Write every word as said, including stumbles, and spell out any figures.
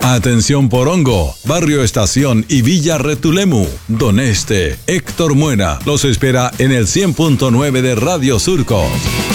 Atención Porongo, Barrio Estación y Villa Retulemu. Don Este, Héctor Muena, los espera en el cien punto nueve de Radio Surco.